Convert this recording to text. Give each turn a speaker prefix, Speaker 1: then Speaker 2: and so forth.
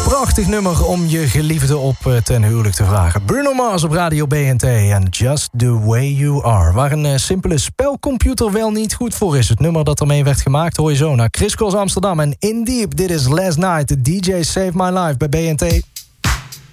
Speaker 1: Prachtig nummer om je geliefde op ten huwelijk te vragen. Bruno Mars op Radio BNT en Just The Way You Are. Waar een simpele spelcomputer wel niet goed voor is. Het nummer dat ermee werd gemaakt hoor je zo naar Chris Cross Amsterdam en In Deep. Dit is Last Night, de DJ Save My Life bij BNT.